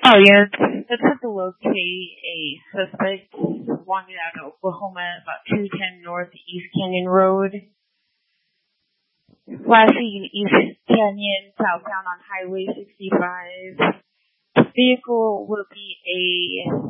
Oh, yes. It's to locate a suspect wanted out of Oklahoma, about 210 North East Canyon Road. Last seen East Canyon, southbound on Highway 65. The vehicle will be a